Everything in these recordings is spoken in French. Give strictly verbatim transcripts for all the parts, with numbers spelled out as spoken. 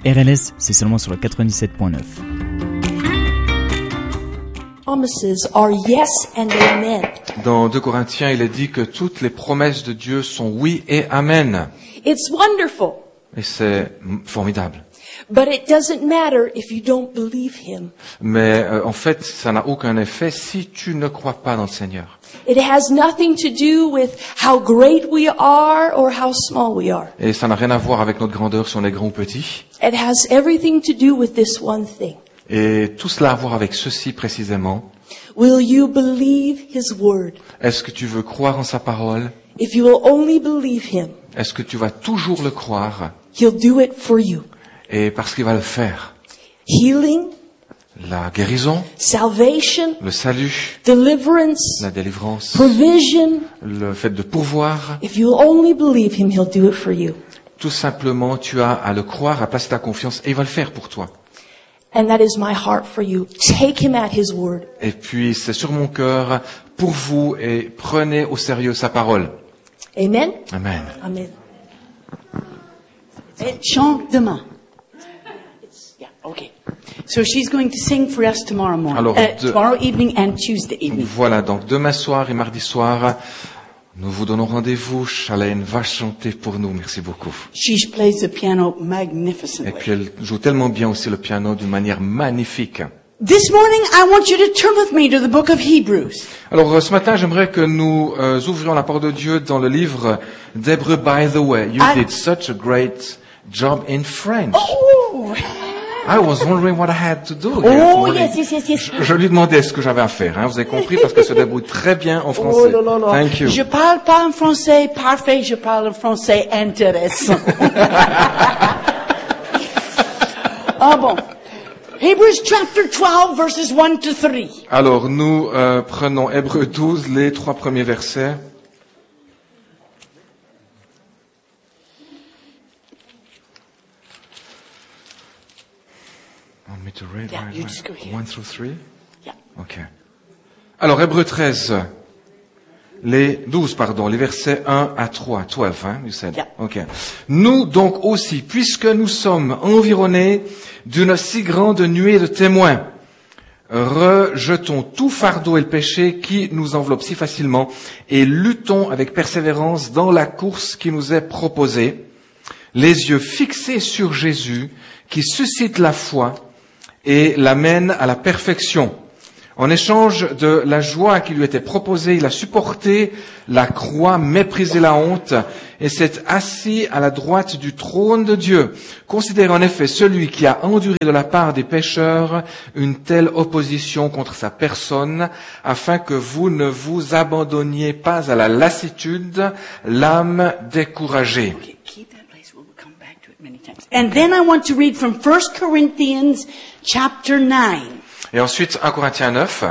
R L S, c'est seulement sur le quatre-vingt-dix-sept point neuf. Promises are yes and amen. Dans deux Corinthiens, il est dit que toutes les promesses de Dieu sont oui et amen. It's wonderful, Et c'est formidable. but it doesn't matter if you don't believe him. Mais euh, en fait, ça n'a aucun effet si tu ne crois pas dans le Seigneur. It has nothing to do with how great we are or how small we are. Et ça n'a rien à voir avec notre grandeur, si on est grand ou petit. It has everything to do with this one thing. Et tout cela a à voir avec ceci précisément. Will you believe his word? Est-ce que tu veux croire en sa parole? If you will only believe him, Est-ce que tu vas toujours le croire? he'll do it for you. Et parce qu'il va le faire. Healing, La guérison, salvation, le salut, deliverance, la délivrance, provision. le fait de pourvoir. If you will only believe him, he'll do it for you. Tout simplement, tu as à le croire, à placer ta confiance, et il va le faire pour toi. And that is my heart for you. Take him at his word. Et puis, c'est sur mon cœur pour vous, et prenez au sérieux sa parole. Amen? Amen. Amen. Elle chante demain. Yeah, okay. So she's going to sing for us tomorrow morning, Alors, uh, de- tomorrow evening and Tuesday evening. Voilà, donc demain soir et mardi soir, nous vous donnons rendez-vous. Charlène va chanter pour nous. Merci beaucoup. She plays the piano Et magnificently. puis, elle joue tellement bien aussi le piano d'une manière magnifique. This morning, I want you to turn with me to the book of Hebrews. Alors, euh, ce matin, j'aimerais que nous euh, ouvrions la parole de Dieu dans le livre d'Hébreux. By the way, you I- did such a great job in French. Oh, I was wondering what I had to do. here. oh Maureen. yes, yes, yes, yes. Je, je lui demandais ce que j'avais à faire. Hein, vous avez compris parce que se débrouille très bien en Oh français. là là là. Thank you. Je parle pas en français parfait, je parle en français intéressant. Ah bon. Hebrews chapter twelve, verses one to three. Alors, nous euh, prenons Hébreux douze, les trois premiers versets. Want me to read Yeah, right you away? just go here. One through three? Yeah. Ok. Alors, Hébreux treize, les douze, pardon, les versets un à trois. douze, hein, you said. Yeah. Ok. Nous donc aussi, puisque nous sommes environnés d'une si grande nuée de témoins, rejetons tout fardeau et le péché qui nous enveloppe si facilement et luttons avec persévérance dans la course qui nous est proposée, les yeux fixés sur Jésus qui suscite la foi et l'amène à la perfection. En échange de la joie qui lui était proposée, il a supporté la croix, méprisé la honte et s'est assis à la droite du trône de Dieu. Considérez en effet celui qui a enduré de la part des pécheurs une telle opposition contre sa personne, afin que vous ne vous abandonniez pas à la lassitude, l'âme découragée. Okay, keep that place. We'll come back to it many times. And then I want to read from First Corinthians chapter nine. Et ensuite, un Corinthiens neuf.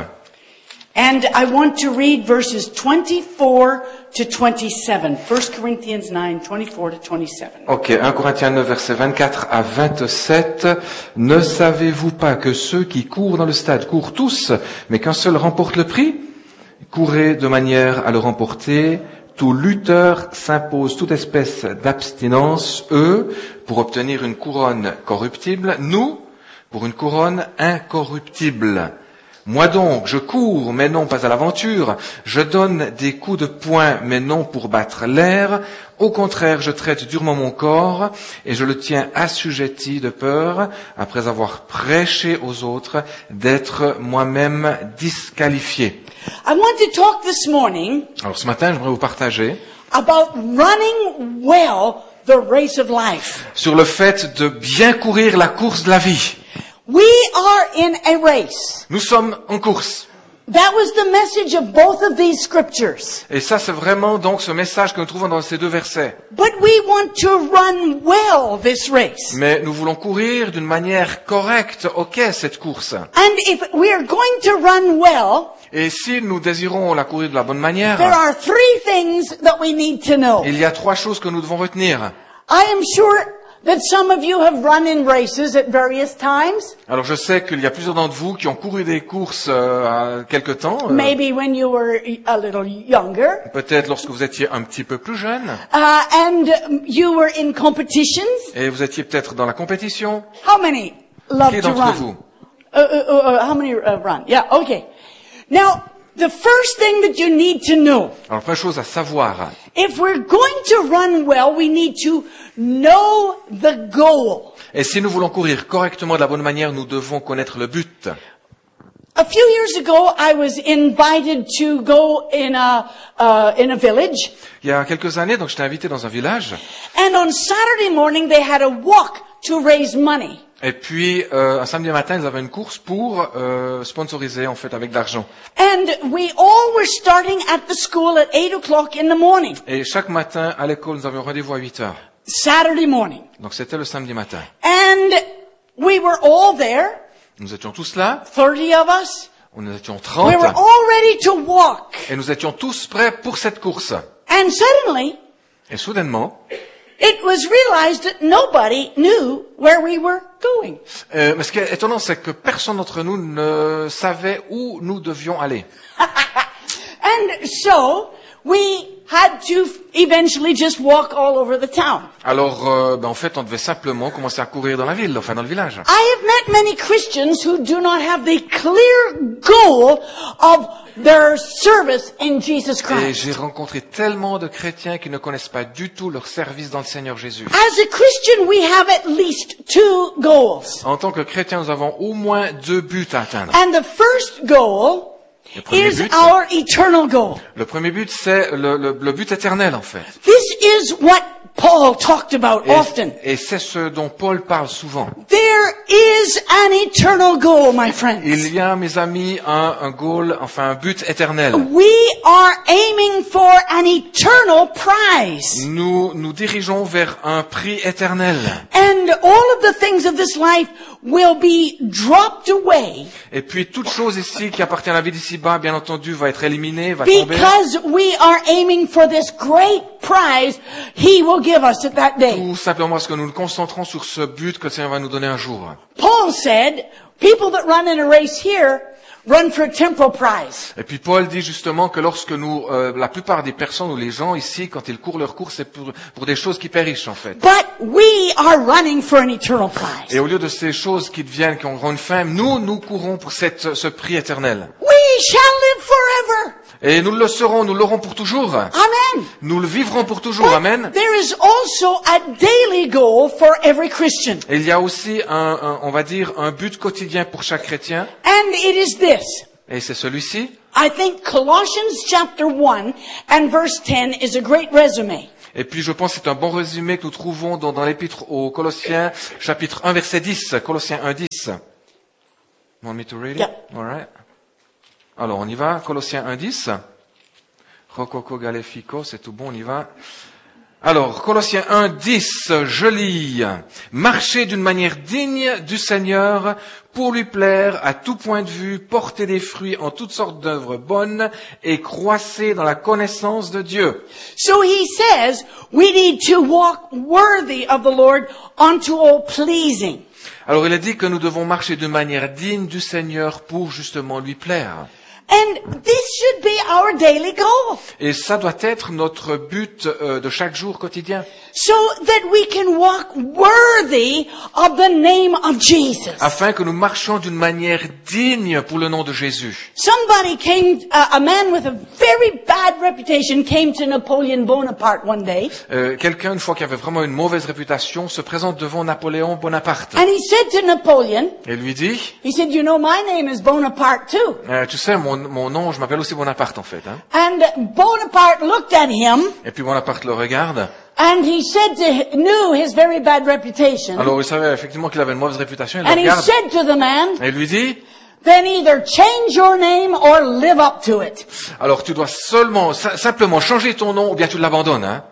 And I want to read verses twenty-four to twenty-seven. First Corinthians nine, twenty-four to twenty-seven. Ok, un Corinthiens neuf, versets vingt-quatre à vingt-sept. Ne savez-vous pas que ceux qui courent dans le stade courent tous, mais qu'un seul remporte le prix? Courez de manière à le remporter. Tout lutteur s'impose toute espèce d'abstinence, eux, pour obtenir une couronne corruptible, nous, pour une couronne incorruptible. Moi donc, je cours, mais non pas à l'aventure. Je donne des coups de poing, mais non pour battre l'air. Au contraire, je traite durement mon corps, et je le tiens assujetti de peur, après avoir prêché aux autres, d'être moi-même disqualifié. I want to talk this morning Alors ce matin, j'aimerais vous partager about running well the race of life. sur le fait de bien courir la course de la vie. We are in a race. Nous sommes en course. That was the message of both of these scriptures. Et ça, c'est vraiment donc ce message que nous trouvons dans ces deux versets. But we want to run well this race. Mais nous voulons courir d'une manière correcte, ok, cette course. And if we are going to run well, Et si nous désirons la courir de la bonne manière, there are three things that we need to know. il y a trois choses que nous devons retenir. I am sure that some of you have run in races at various times. Alors je sais qu'il y a plusieurs d'entre vous qui ont couru des courses euh, à quelque temps. euh, Maybe when you were a little younger. Peut-être lorsque vous étiez un petit peu plus jeune. Uh, and you were in competitions. Et vous étiez peut-être dans la compétition. How many love Qui to d'entre run? vous? Uh, uh, uh, how many uh, run? Yeah, okay. Now, the first thing that you need to know, Alors première chose à savoir, if we're going to run well, we need to know the goal. et si nous voulons courir correctement de la bonne manière, nous devons connaître le but. A few years ago, I was invited to go in a uh, in a village, Il y a quelques années, donc j'étais invité dans un village, and on Saturday morning they had a walk to raise money. et puis euh, un samedi matin, ils avaient une course pour euh, sponsoriser en fait avec de l'argent. And we all were starting at the school at eight o'clock in the morning, Et chaque matin à l'école, nous avions rendez-vous à huit heures. Saturday morning. Donc c'était le samedi matin. And we were all there, Nous étions tous là, thirty of us. nous étions We trente, were all ready to walk. et nous étions tous prêts pour cette course. And suddenly, Et soudainement, it was realized that nobody knew where we were going. euh, mais ce qui est étonnant, c'est que personne d'entre nous ne savait où nous devions aller. And so, we had to eventually just walk all over the town. Alors, euh, ben, en fait, on devait simplement commencer à courir dans la ville, enfin dans le village. I have met many Christians who do not have the clear goal of their service in Jesus Et Christ. j'ai rencontré tellement de chrétiens qui ne connaissent pas du tout leur service dans le Seigneur Jésus. As a Christian, we have at least two goals. En tant que chrétiens, nous avons au moins deux buts à atteindre. And the first goal Le premier is but, our eternal goal. le premier but, c'est le, le, le but éternel, en fait. This is what Paul talked about often. Et, et c'est ce dont Paul parle souvent. There is an eternal goal, my friends. Il y a, mes amis, un, un goal, enfin un but éternel. We are aiming for an eternal prize. Nous nous dirigeons vers un prix éternel. And all of the things of this life will be dropped away Et puis toute chose ici qui appartient à la vie d'ici-bas, bien entendu, va être éliminée, va tomber. because we are aiming for this great prize He will give us at that day. Tout simplement parce que nous nous concentrons sur ce but que le Seigneur va nous donner un jour. Paul said, people that run in a race here run for a temporal prize. Et puis Paul dit justement que lorsque nous, euh, la plupart des personnes ou les gens ici, quand ils courent leur course, c'est pour, pour des choses qui périssent en fait. But we are running for an eternal prize. Et au lieu de ces choses qui deviennent, qui auront une fin, nous, nous courons pour cette, ce prix éternel. We shall live forever. Et nous le serons, nous l'aurons pour toujours. Amen. Nous le vivrons pour toujours. Amen. There is also a daily goal for every Christian. Et il y a aussi un, un, on va dire, un but quotidien pour chaque chrétien. And it is this. Et c'est celui-ci. I think Colossians chapter one and verse ten is a great resume. Et puis je pense que c'est un bon résumé que nous trouvons dans, dans l'épître aux Colossiens, chapitre un, verset dix. Colossiens un, dix. Want me to read it? Yeah. All right. Alors on y va. Colossiens un, dix. Rococo Galefico, c'est tout bon, on y va. Alors, Colossiens un, dix, je lis. Marchez d'une manière digne du Seigneur pour lui plaire à tout point de vue, portez des fruits en toutes sortes d'œuvres bonnes et croissez dans la connaissance de Dieu. So he says we need to walk worthy of the Lord unto all pleasing. Alors, il a dit que nous devons marcher d'une manière digne du Seigneur pour justement lui plaire. And this should be our daily goal. Et ça doit être notre but euh, de chaque jour quotidien. So that we can walk worthy of the name of Jesus. Afin que nous marchions d'une manière digne pour le nom de Jésus. Somebody came, uh, a man with a very bad reputation came to Napoleon Bonaparte one day. Euh, quelqu'un, une fois qu'il avait vraiment une mauvaise réputation, se présente devant Napoléon Bonaparte. And he said to Napoleon, Et lui dit, he said, you know, my name is Bonaparte too. euh, tu sais, mon, mon nom, je m'appelle aussi Bonaparte en fait. Hein. And Bonaparte looked at him Et puis Bonaparte le regarde. and he said to, knew his very bad reputation. Alors il savait effectivement qu'il avait une mauvaise réputation, il le And he regarde. said to the man, Et il lui dit, then either change your name or live up to it. alors tu dois seulement, sa- simplement changer ton nom ou bien tu l'abandonnes. Hein.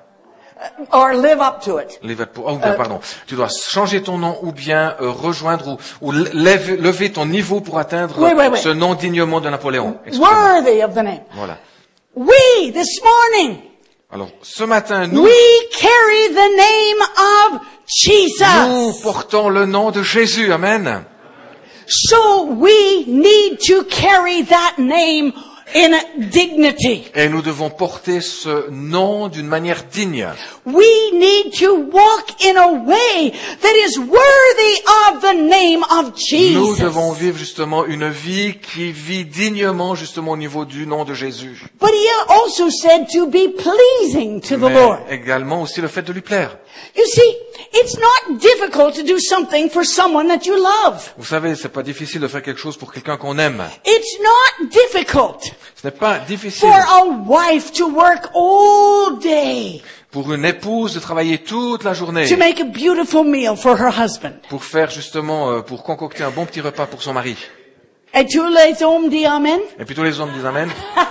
Or live up to it. Liverpool, oh, bien, pardon. Tu dois changer ton nom ou bien euh, rejoindre ou, ou lève- lever ton niveau pour atteindre Oui, oui, oui. ce nom dignement de Napoléon. Excusez-moi. Worthy of the name. Voilà. We, this morning, Alors, ce matin, nous, we carry the name of nous Jesus. portons le nom de Jésus. Amen. So we need to carry that name in dignity. Et nous devons porter ce nom d'une manière digne. We need to walk in a way that is worthy of the name of Nous Jesus. devons vivre justement une vie qui vit dignement justement au niveau du nom de Jésus. But he also said to be pleasing to the Lord. Mais également aussi le fait de lui plaire. You see, it's not difficult to do something for someone that you love. Vous savez, c'est pas difficile de faire quelque chose pour quelqu'un qu'on aime. It's not difficult Ce n'est pas difficile for a wife to work all day pour une épouse de travailler toute la journée to make a beautiful meal for her husband. pour faire justement, euh, pour concocter un bon petit repas pour son mari. Et tous les hommes disent Amen. Et puis tous les hommes disent Amen.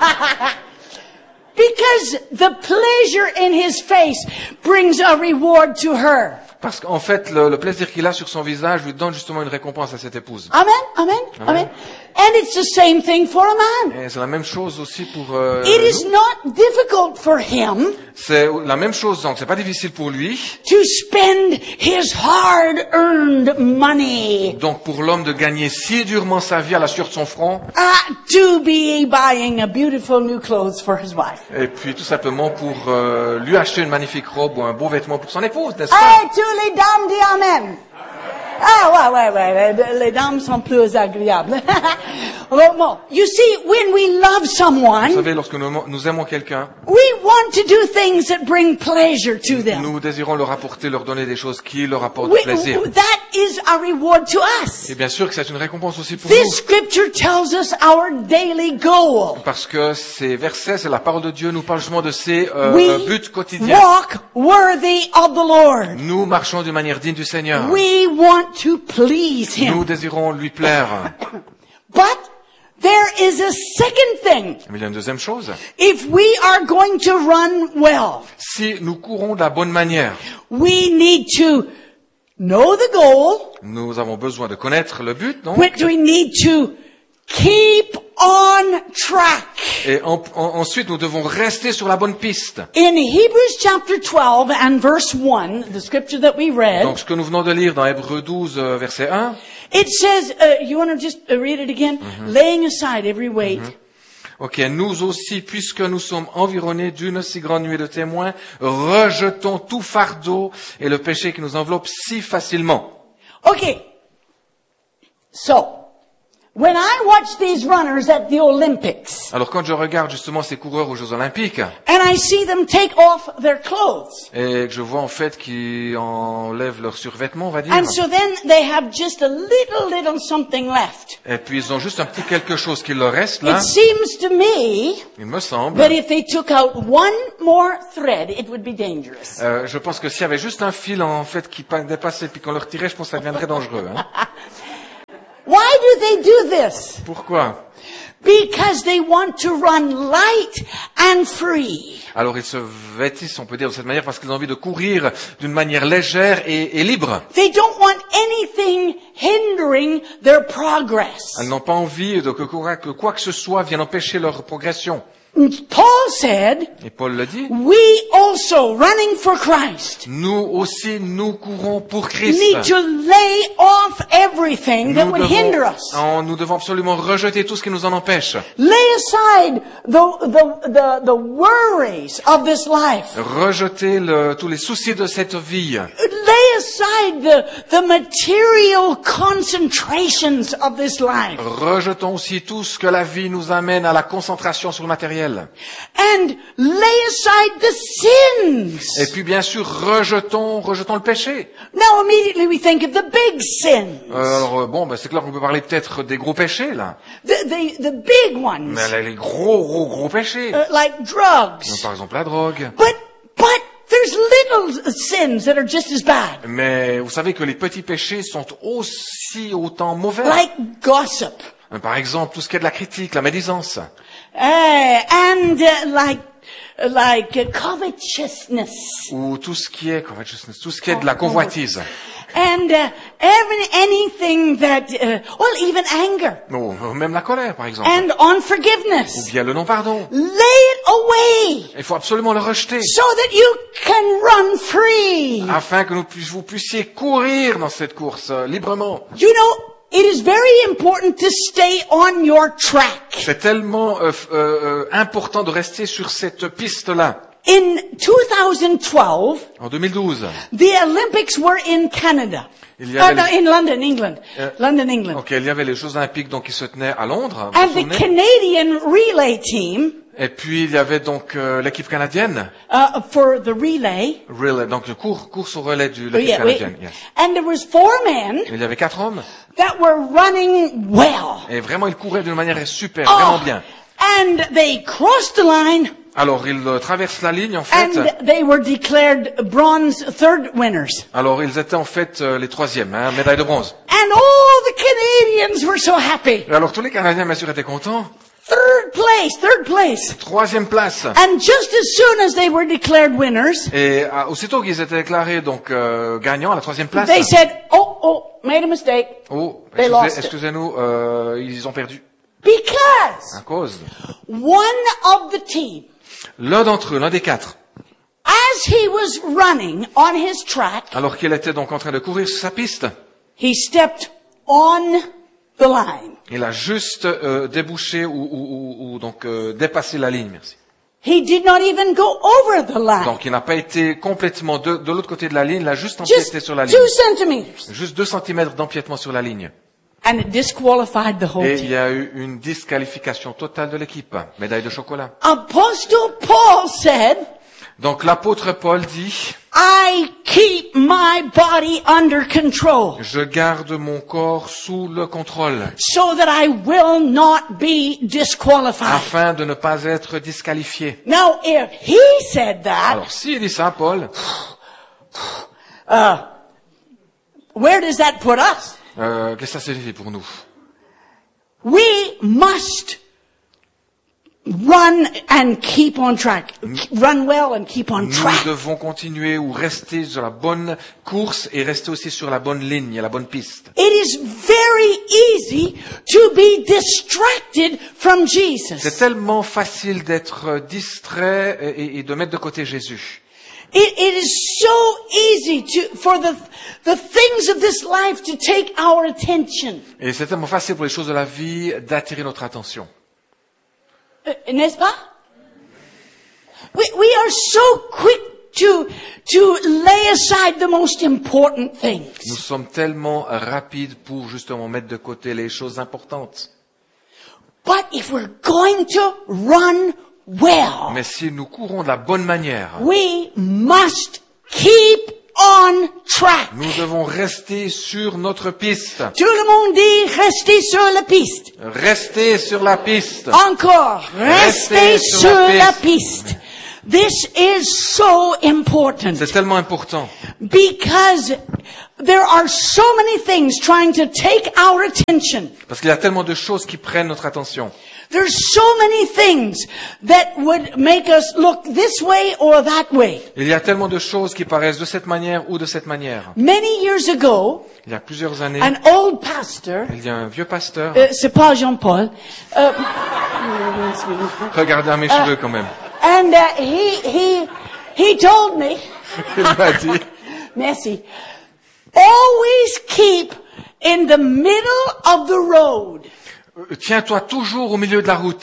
Because the pleasure in his face brings a reward to her. Parce qu'en fait, le, le plaisir qu'il a sur son visage lui donne justement une récompense à cette épouse. Amen, amen, Amen. amen. And it's the same thing for a man. Et c'est la même chose aussi pour euh, It is nous. not difficult for him C'est la même chose, donc c'est pas difficile pour lui. to spend his hard-earned money Donc pour l'homme de gagner si durement sa vie à la sueur de son front, uh, to be buying a beautiful new clothes for his wife. et puis tout simplement pour euh, lui acheter une magnifique robe ou un beau vêtement pour son épouse, n'est-ce Hey, pas? tous les dames disent Amen. Ah, ouais, ouais, ouais, ouais, les dames sont plus agréables. Bon, bon, you see, when we love Vous someone, savez, lorsque nous, nous aimons quelqu'un, we want to do things that bring pleasure to them. nous désirons leur apporter, leur donner des choses qui leur apportent We, plaisir. that is a reward to us. Et bien sûr que c'est une récompense aussi pour This nous. scripture tells us our daily goal. Parce que ces versets, c'est la parole de Dieu, nous parlent justement de ces euh, We buts quotidiens. walk worthy of the Lord. Nous marchons d'une manière digne du Seigneur. We want to please Nous Him. désirons lui plaire. But there is a second thing. Mais il y a une deuxième chose. If we are going to run well, Si nous courons de la bonne manière, we need to know the goal, nous avons besoin de connaître le but, non? but we need to keep on track. Et en- en- ensuite, nous devons rester sur la bonne piste. In Hebrews chapter twelve and verse one, the scripture that we read, Donc, ce que nous venons de lire dans Hébreux douze, euh, verset un, it says, uh, you want to just uh, read it again? Laying aside every weight. ok, nous aussi, puisque nous sommes environnés d'une si grande nuée de témoins, rejetons tout fardeau et le péché qui nous enveloppe si facilement. Okay. So, when I watch these runners at the Olympics, Alors, quand je regarde justement ces coureurs aux Jeux Olympiques, and I see them take off their clothes, et que je vois en fait qu'ils enlèvent leurs survêtements, on va dire, and so then they have just a little, little something left. et puis ils ont juste un petit quelque chose qui leur reste là, It seems to me il me semble. that if they took out one more thread, it would be dangerous. Euh, je pense que s'il y avait juste un fil en fait qui pa- dépassait puis qu'on le retirait, je pense que ça deviendrait dangereux. Hein. Why do they do this? Pourquoi? Because they want to run light and free. Alors ils se vêtissent, on peut dire de cette manière, parce qu'ils ont envie de courir d'une manière légère et, et libre. They don't want anything hindering their progress. Elles n'ont pas envie de que, que quoi que ce soit vienne empêcher leur progression. Paul said, Et Paul le dit. we also, running for Christ, Nous aussi, nous courons pour Christ. need to lay off everything that Nous would hinder devons, us. en- nous devons absolument rejeter tout ce qui nous en empêche. Lay aside the, the, the, the worries of this life. Rejeter le- tous les soucis de cette vie. Lay aside the, the material concentrations of this life. Rejetons aussi tout ce que la vie nous amène à la concentration sur le matériel. And lay aside the sins. Et puis bien sûr, rejetons, rejetons le péché. Now immediately we think of the big sins. Euh, alors euh, bon, ben, c'est clair qu'on peut parler peut-être des gros péchés là. The, the, the big ones. Mais les- les gros, gros, gros péchés. Uh, like drugs. Donc, par exemple la drogue. But, but there's little sins that are just as bad. Mais vous savez que les petits péchés sont aussi autant mauvais. Like gossip. Par exemple, tout ce qui est de la critique, la médisance. Uh, and uh, like, like uh, covetousness. Ou tout ce qui est, covetousness, tout ce qui est de la convoitise. And uh, every, anything that, uh, well, even anger Oh, même la colère, par exemple. and Ou unforgiveness. bien le non-pardon. Lay it away Il faut absolument le rejeter. so that you can run free. Afin que nous puissiez, vous puissiez courir dans cette course euh, librement. You know, it is very important to stay on your track. C'est tellement euh, euh, euh, important de rester sur cette piste-là. In two thousand twelve, En deux mille douze, the Olympics were in Canada. Il y Uh, avait no, les- in London, England. Euh, London, England. ok, il y avait les Jeux Olympiques donc qui se tenaient à Londres. Vous And vous the souvenez? Canadian relay team, Et puis il y avait donc euh, l'équipe canadienne, uh, for the relay, relay, donc le cours, course au relais de oh, l'équipe yeah, wait. canadienne. Yes. And there was four men Il y avait quatre hommes that were running well. et vraiment ils couraient d'une manière super, Oh, vraiment bien. and they crossed the line Alors ils euh, traversent la ligne en fait. and they were declared bronze third winners. Alors ils étaient en fait euh, les troisièmes, hein, médaille de bronze. And all the Canadians were so happy. Et alors tous les Canadiens bien sûr étaient contents. Third place, third place. Troisième place. And just as soon as they were declared winners, Et euh, aussitôt qu'ils étaient déclarés donc euh, gagnants à la troisième place. they said, oh, oh, made a mistake. Oh, They excusez- lost it. excusez-nous, euh, ils ont perdu Because à cause. one of the team, L'un d'entre eux, l'un des quatre, as he was running on his track, alors qu'il était donc en train de courir sur sa piste, he stepped on the line. il a juste euh, débouché ou, ou, ou, ou donc euh, dépassé la ligne. Merci. He did not even go over the line. Donc il n'a pas été complètement de, de l'autre côté de la ligne, il a juste Just empiété sur la ligne. two centimeters. Juste deux centimètres d'empiètement sur la ligne. And it disqualified the whole Et il team. y a eu une disqualification totale de l'équipe. Médaille de chocolat. Apostle Paul said, Donc l'apôtre Paul dit, I keep my body under control je garde mon corps sous le contrôle, so that I will not be disqualified. afin de ne pas être disqualifié. Now, if he said that, Alors s'il dit ça, Paul, uh, where does that put us? euh, qu'est-ce que ça signifie pour nous? We must run and keep on track. Run well and keep on Nous track. devons continuer ou rester sur la bonne course et rester aussi sur la bonne ligne, la bonne piste. It is very easy to be distracted from C'est Jesus. tellement facile d'être distrait et, et de mettre de côté Jésus. It, it is so easy to, for the, the things of this life to take our attention. Et c'est tellement facile pour les choses de la vie d'attirer notre attention. Uh, n'est-ce pas? We, we are so quick to, to lay aside the most important Nous things. sommes tellement rapides pour justement mettre de côté les choses importantes. But if we're going to run well, Mais si nous courons de la bonne manière, we must keep on track. nous devons rester sur notre piste. Tout le monde dit rester sur la piste. Rester sur la piste. Encore, rester Restez sur sur la la piste. This is so important C'est tellement important. because there are so many things trying to take our attention. Parce qu'il y a tellement de choses qui prennent notre attention. There's so many things that would make us look this way or that way. Il y a tellement de choses qui paraissent de cette manière ou de cette manière. Many years ago, Il y a plusieurs années, an old pastor, il y a un vieux pasteur. uh, c'est pas Jean-Paul, uh, Regardez à mes cheveux quand même. and uh, he he he told me, Il m'a dit, Messi, always keep in the middle of the road. euh, tiens-toi toujours au milieu de la route.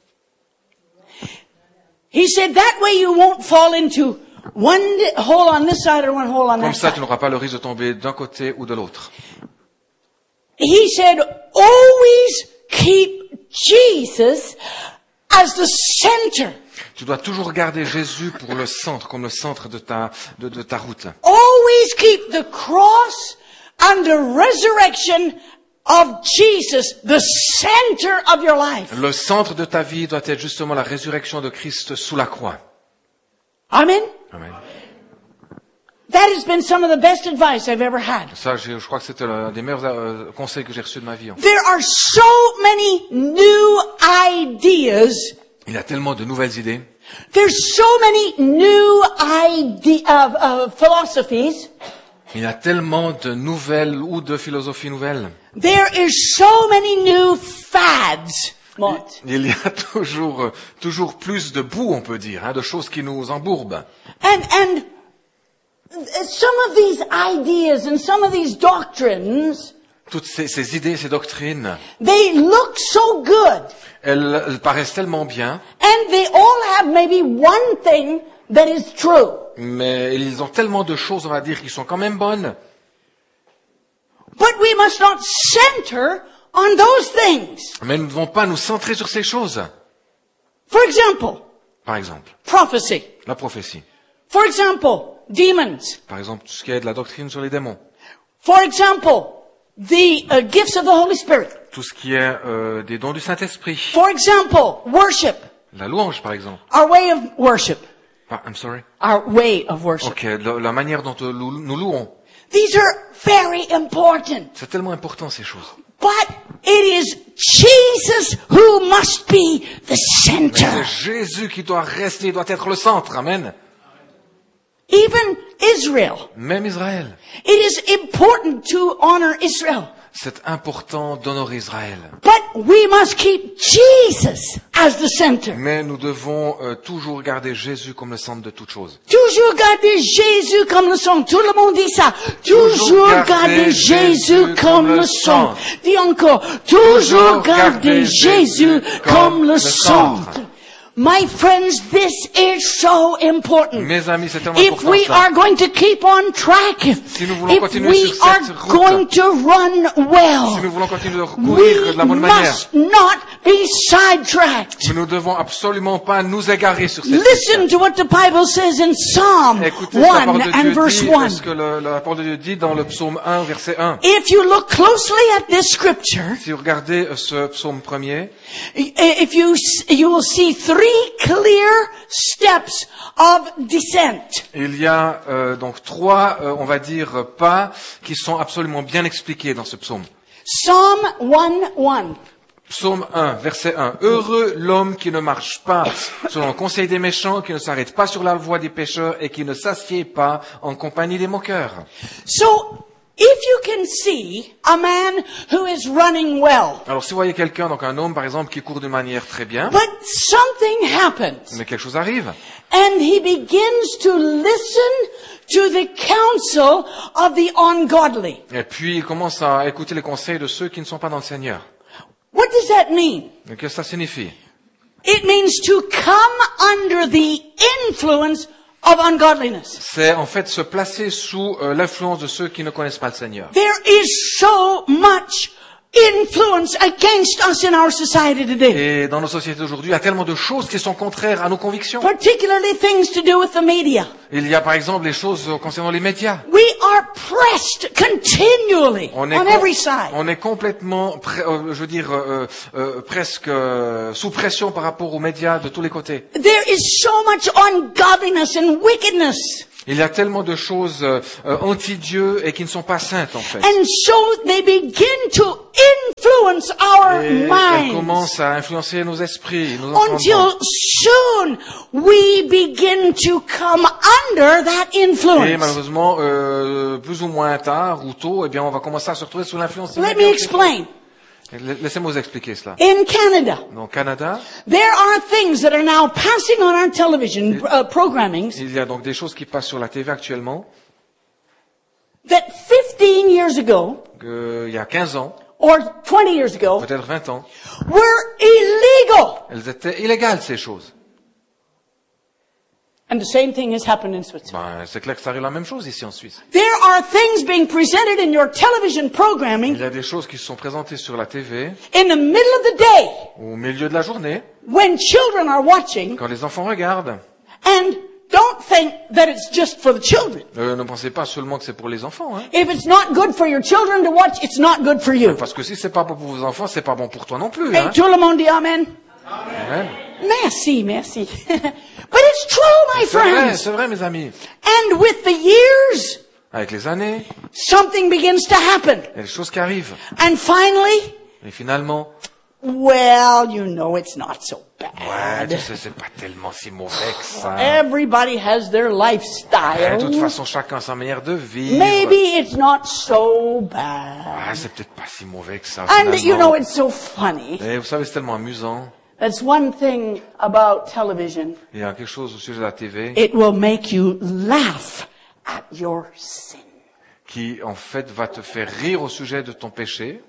He said that way you won't fall into one hole on this side or one hole on Comme that ça, tu side. n'auras pas le risque de tomber d'un côté ou de l'autre. He said always keep Jesus as the center. Tu dois toujours garder Jésus pour le centre, comme le centre de ta, de, de ta route. Always keep the cross and the resurrection of Jesus the center of your life. Le centre de ta vie doit être justement la résurrection de Christ sous la croix. Amen. Amen. That has been some of the best advice I've ever had. Ça, je, je crois que c'était l'un des meilleurs euh, conseils que j'ai reçus de ma vie. There are so many new ideas. Il y a tellement de nouvelles idées. There's so many new idea of, of philosophies. Il y a tellement de nouvelles ou de philosophies nouvelles. There is so many new fads. Mont. Il y a toujours, euh, toujours plus de boue, on peut dire, hein, de choses qui nous embourbent. And, and some of these ideas and some of these doctrines, Toutes ces, ces idées, ces doctrines, they look so good. elles, elles paraissent tellement bien, And they all have maybe one thing that is true. mais ils ont tellement de choses, on va dire, qui sont quand même bonnes. But we must not center on those things. Mais nous ne devons pas nous centrer sur ces choses. For example, Par exemple, prophecy. la prophétie. For example, demons. Par exemple, tout ce qui est de la doctrine sur les démons. For example, the uh, gifts of the Holy Spirit. Tout ce qui est euh, des dons du Saint-Esprit. For example, worship. La louange, par exemple. Our way of worship. Ah, I'm sorry. Our way of worship. Ok, la, la manière dont euh, nous, nous louons. These are very important. C'est tellement important, ces choses. But it is Jesus who must be the Mais center. c'est Jésus qui doit rester, il doit être le centre. Amen. Even Israel. Même Israël. It is important to honor Israel. C'est important d'honorer Israël. But we must keep Jesus as the center. Mais nous devons euh, toujours garder Jésus comme le centre de toute chose. Toujours garder Jésus comme le centre. Tout le monde dit ça. Toujours Toujours garder garder Jésus Jésus comme le centre. Dis encore. Toujours garder Jésus comme le centre. My friends, this is so important. Mes amis, c'est tellement If important we ça. are going to keep on track, Si nous voulons if continuer we sur are cette route, going to run well, Si nous voulons continuer de we courir de la bonne manière, must not be sidetracked. nous ne devons absolument pas nous égarer sur cette Listen piste. to what the Bible says in Psalm Écoutez ce que la one parole de and Dieu verse dit, one. ce que le- la parole de Dieu dit dans le psaume un, verset un. If you look closely at this scripture, Si vous regardez euh, ce psaume premier, if you, you will see three clear steps of descent. il y a euh, donc trois, euh, on va dire, pas qui sont absolument bien expliqués dans ce psaume. Psalm one one. Psaume un, verset un. Heureux l'homme qui ne marche pas selon le conseil des méchants, qui ne s'arrête pas sur la voie des pécheurs et qui ne s'assied pas en compagnie des moqueurs. So, if you can see a man who is running well, Alors si vous voyez quelqu'un, donc un homme par exemple, qui court d'une manière très bien, but something happens, mais quelque chose arrive, and he begins to listen to the counsel of the ungodly. et puis il commence à écouter les conseils de ceux qui ne sont pas dans le Seigneur. What does that mean? Et qu'est-ce que ça signifie? It means to come under the influence of ungodliness. C'est en fait se placer sous euh, l'influence de ceux qui ne connaissent pas le Seigneur. There is so much influence against us in our society today. Et dans nos sociétés d'aujourd'hui, il y a tellement de choses qui sont contraires à nos convictions. Particularly things to do with the media. Il y a par exemple les choses euh, concernant les médias. We are pressed continually On est, on com- every side. on est complètement, pré- euh, je veux dire, euh, euh, presque euh, sous pression par rapport aux médias de tous les côtés. There is so much ungodliness and wickedness. Il y a tellement de choses euh, euh, anti-Dieu et qui ne sont pas saintes en fait. And so they begin to influence our Et elles minds commencent à influencer nos esprits, nos until entendements. soon we begin to come under that Et influence. malheureusement, euh, plus ou moins tard ou tôt, eh bien, on va commencer à se retrouver sous l'influence. Let me explain. Laissez-moi vous expliquer cela. In Canada, Au Canada, there are things that are now passing on our television uh, programmings il y a donc des choses qui passent sur la T V actuellement, that fifteen years ago, que, il y a quinze ans, or twenty years ago, peut-être vingt ans, were illegal. elles étaient illégales ces choses. And the same thing has happened in Switzerland. Ben, c'est clair que ça arrive la même chose ici en Suisse. There are things being presented in your television Il programming y a des choses qui sont présentées sur la T V in the middle of the day au milieu de la journée, when children are watching, quand les enfants regardent. and don't think that it's just for the children. Euh, ne pensez pas seulement que c'est pour les enfants, hein. If it's not good for your children to watch, it's not good for you. Parce que si c'est pas bon pour vos enfants, c'est pas bon pour toi non plus, Hey, hein. tout le monde dit amen. Amen. Merci, merci. But it's true, my C'est vrai, friends. c'est vrai, mes amis. And with the years, Avec les années, something begins to happen. il y a des choses qui arrivent. And finally, Et finalement, well, you know, it's not so Ouais, tu bad. sais, c'est pas tellement si mauvais que ça. Everybody has their Eh, de lifestyle. toute façon, chacun a sa manière de vivre. Maybe it's not so bad. Ah, c'est peut-être pas si mauvais que ça. And you finalement. know, it's so funny. Et vous savez, c'est tellement amusant. That's one thing about television. Il y a quelque chose au sujet de la T V It will make you laugh at your sin. qui, en fait, va te faire rire au sujet de ton péché.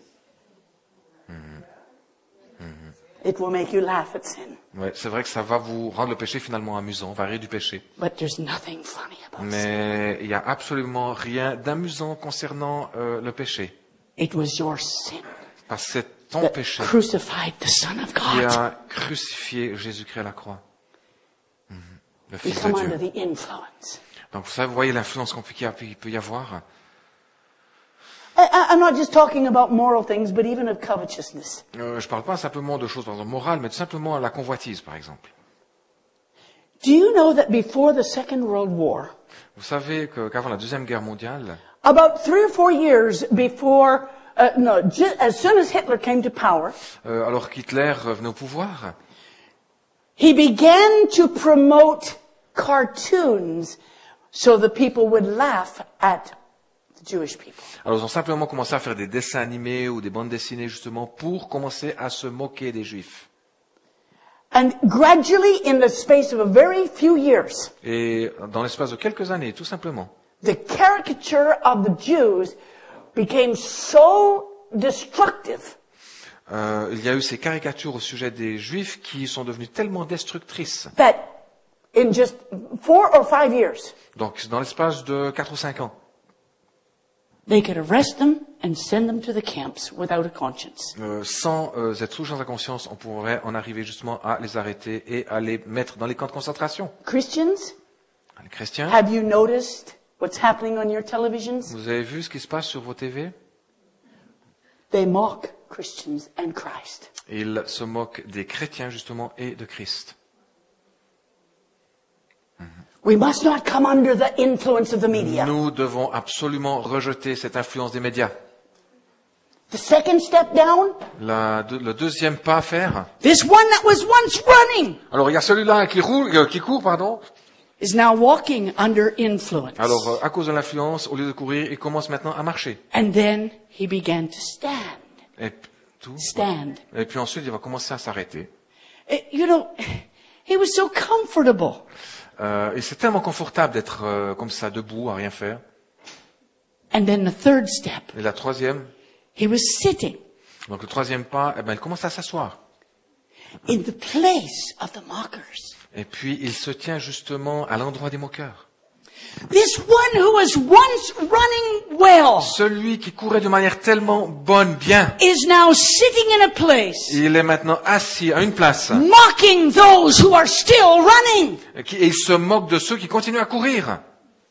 It will make you laugh at sin. Ouais, c'est vrai que ça va vous rendre le péché finalement amusant, on va rire du péché. But there's nothing funny about sin. Mais il n'y a absolument rien d'amusant concernant euh, le péché. It was your sin Parce que c'est ton that péché crucified the Son of qui God. a crucifié Jésus-Christ à la croix. Mhm. Le We Fils de come under Dieu. the influence. Donc vous savez, vous voyez l'influence qu'on peut- qu'il y a- qu'il peut y avoir. I, I- I'm not just talking about moral things, but even of covetousness. Euh, je ne parle pas simplement de choses par exemple, morales, mais tout simplement la convoitise, par exemple. Do you know that before the Second World War, Vous savez que- qu'avant la Deuxième Guerre mondiale, about three or four years before, uh, no, ju- as soon as Hitler came to power, euh, alors qu'Hitler venait au pouvoir, he began to promote cartoons so the people would laugh at the Jewish people. alors ils ont simplement commencé à faire des dessins animés ou des bandes dessinées justement pour commencer à se moquer des Juifs. And gradually, in the space of a very few years, Et dans l'espace de quelques années, tout simplement, the caricature of the Jews became so destructive euh, il y a eu ces caricatures au sujet des Juifs qui sont devenues tellement destructrices. that in just four or five years, Donc dans l'espace de quatre ou cinq ans, they could arrest them and send them to the camps without a conscience. euh, sans euh, être sous la conscience, on pourrait en arriver justement à les arrêter et à les mettre dans les camps de concentration. Christians, Les chrétiens, have you noticed what's happening on your televisions? vous avez vu ce qui se passe sur vos T V? They mock Christians and Christ. Ils se moquent des chrétiens justement et de Christ. We must not come under the influence of the media. Nous devons absolument rejeter cette influence des médias. The second step down, La deux- le deuxième pas à faire. this one that was once running Alors il y a celui-là qui roule, euh, qui court, pardon. is now walking under influence. Alors euh, à cause de l'influence, au lieu de courir, il commence maintenant à marcher. And then he began to stand. Et p- tout. Stand. Et puis ensuite, il va commencer à s'arrêter. Eh, You know, he was so comfortable. Euh, et c'est tellement confortable d'être euh, comme ça, debout, à rien faire. And then the third step, Et la troisième, he was sitting donc le troisième pas, eh ben, il commence à s'asseoir. in the place of the mockers. Et puis il se tient justement à l'endroit des moqueurs. This one who was once running well Celui qui courait de manière tellement bonne, bien, is now sitting in a place il est maintenant assis à une place. mocking those who are still running. Et qui- et il se moque de ceux qui continuent à courir.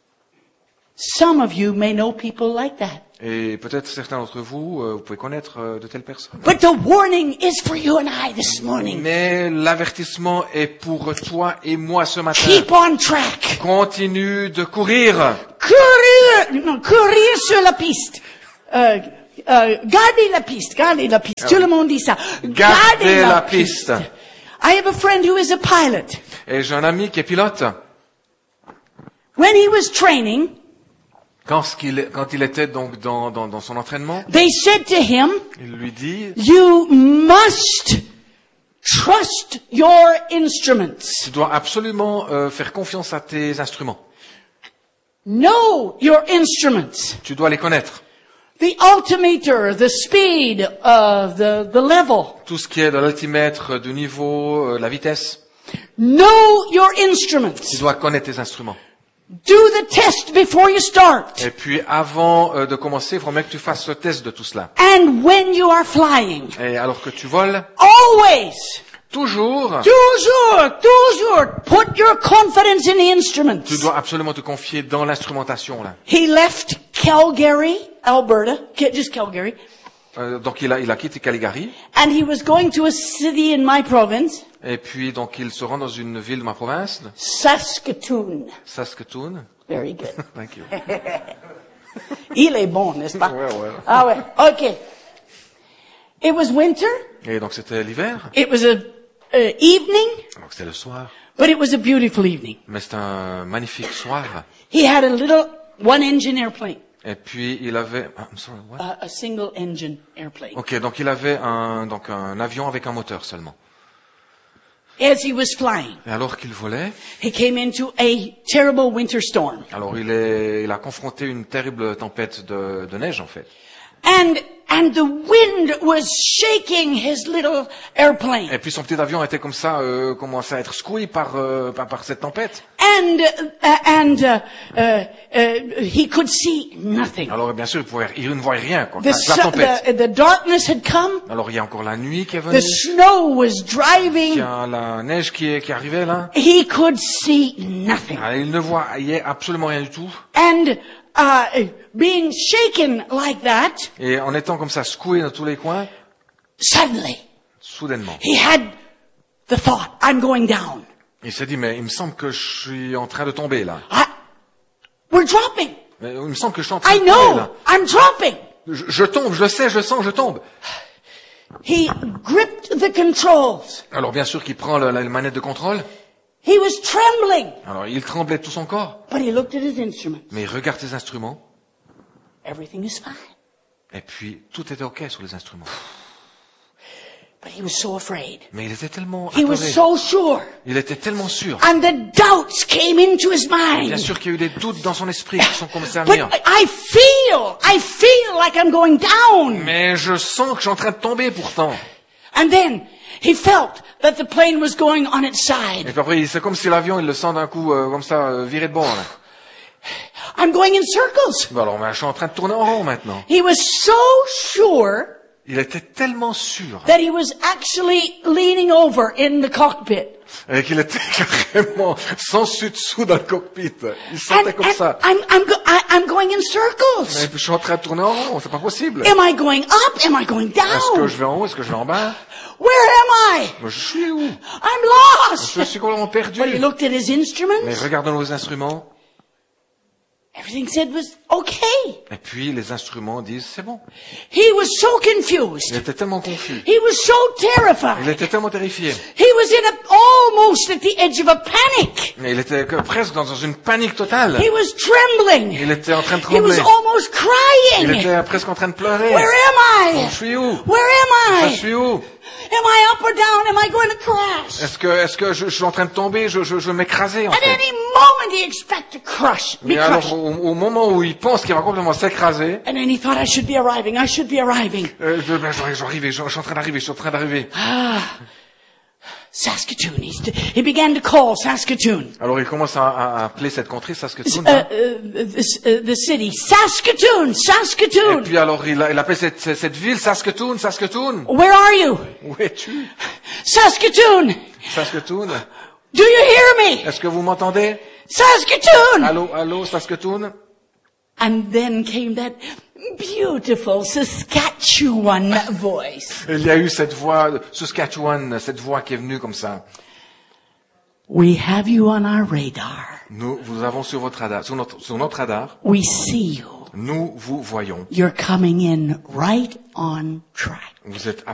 Some of you may know people like that. Et peut-être certains d'entre vous, euh, vous pouvez connaître euh, de telles personnes. But the warning is for you and I this morning. Mais l'avertissement est pour toi et moi ce matin. Keep on track. Continue de courir. Courir, non, courir sur la piste. Euh, euh, gardez la piste, gardez la piste. Tout le monde dit ça. Gardez la piste. I have a friend who is a pilot. Et j'ai un ami qui est pilote. When he was training, Quand, ce qu'il- quand il était donc dans, dans, dans son entraînement, they said to him, il lui dit, you must trust your instruments. tu dois absolument euh, faire confiance à tes instruments. Know your instruments. Tu dois les connaître. The altimeter, the speed, uh, the, the level. Tout ce qui est de l'altimètre, du niveau, euh, la vitesse. Know your instruments. Tu dois connaître tes instruments. Do the test before you start. Et puis avant euh, de commencer, il faut bien que tu fasses le test de tout cela. And when you are flying, Et alors que tu voles, always, toujours, toujours, toujours, put your confidence in the instruments. tu dois absolument te confier dans l'instrumentation là. He left Calgary, Alberta, Ca- just Calgary, Euh, donc il a, il a quitté Calgary. and he was going to a city in my province, Et puis donc il se rend dans une ville de ma province, Saskatoon. Saskatoon. Very good. Thank you. Il est bon, n'est-ce pas? Ouais, ouais. Ah ouais, ok. It was winter. Et donc c'était l'hiver. It was a uh, evening, Donc c'était le soir, but it was a beautiful evening. mais c'était un magnifique soir. He had a little one-engine airplane, Et puis il avait, ah, I'm sorry, what? a, a single-engine airplane. Ok, donc il avait un, donc un avion avec un moteur seulement. As he was flying, Et alors qu'il volait, he came into a terrible winter storm. alors il est, il a confronté une terrible tempête de, de neige en fait. And, and the wind was shaking his little airplane. Et puis son petit avion était comme ça, euh, commençait à être secoué par, euh, par, par cette tempête. And, uh, and, uh, uh, uh, he could see nothing. Alors bien sûr, il, pouvait, il ne voyait rien, quoi, The, la, la su- tempête. the, the darkness had come. Alors il y a encore la nuit qui est The venue, snow was il y driving. a la neige qui, est, qui arrivait là. He could see nothing. Alors, il ne voyait absolument rien du tout. And uh, being shaken like that, Et en étant comme ça secoué dans tous les coins, suddenly soudainement, he had the thought, I'm going down. il s'est dit, mais il me semble que je suis en train de tomber là. I, we're dropping. Mais il me semble que je suis en train I de tomber là. know, I'm dropping. Je, je tombe, je le sais, je le sens, je tombe. He gripped the controls. Alors bien sûr qu'il prend la, la manette de contrôle. He was trembling. Alors il tremblait de tout son corps. But he looked at his instruments. Mais il regarde ses instruments. Everything is fine. Et puis tout était ok sur les instruments. But he was so afraid. Mais il était tellement He was apeuré. so sure. Il était tellement sûr. And the doubts came into his Bien mind. sûr qu'il y a eu des doutes dans son esprit qui sont commencés à But venir. I feel, I feel like I'm going down. Mais je sens que je suis en train de tomber pourtant. And then he felt that the plane was going on its Et side. puis après, c'est comme si l'avion, il le sent d'un coup, euh, comme ça, euh, viré de bord. Là. I'm going in circles. Bon, alors, ben, je suis en train de tourner en rond maintenant. He was so sure Il était tellement sûr that he was actually leaning over in the cockpit. et qu'il était carrément sans dessus-dessous dans le cockpit. Il And, sentait comme and ça. I'm, I'm, go- I, I'm going in Et circles. puis je suis en train de tourner en rond, c'est pas possible. Am I going up? Am I going Est-ce que down? je vais en haut, est-ce que je vais en bas? Where am I? Mais je suis où? I'm lost. Je suis complètement perdu. But he looked at his Mais instruments. regardons nos instruments. Everything said was okay. Et puis les instruments disent, c'est bon. He was so Il confused. était tellement confus. He was so Il terrified. était tellement terrifié. He was in a, almost at the edge of a panic. Mais il était que- presque dans une panique totale. He was trembling. Il était en train de He was trembler. almost Il crying. était presque en train de pleurer. Where am I? Je suis où? Where am Je I? suis où? Am I up or down? Am I going to crash? Est-ce que, est-ce que je, je suis en train de tomber? Je, je, je vais m'écraser, en At fait. any moment he expect to crush, be Mais alors, crushed. au, au moment où il pense qu'il va complètement s'écraser, And then he thought, I should be arriving. I should be arriving. euh, je, ben, j'arrive, j'arrive, je, je suis en train d'arriver, je suis en train d'arriver. Saskatoon. He's, he began to call Saskatoon. Alors il commence à, à appeler cette contrée Saskatoon. Uh, hein. uh, the, uh, the city. Saskatoon. Et Saskatoon. puis alors il, a- il appelle cette, cette, cette ville Saskatoon, Saskatoon. Where are you? Où es-tu? Saskatoon. Saskatoon. Do you hear me? Est-ce que vous m'entendez? Saskatoon. Allô, allô, Saskatoon? And then came that beautiful Saskatchewan voice. Il y a eu cette voix, Saskatchewan, cette voix qui est venue comme ça. We have you on our radar. Nous vous avons sur votre radar, sur notre, sur notre radar. We see you. Nous vous voyons. You're coming in right on track. Vous êtes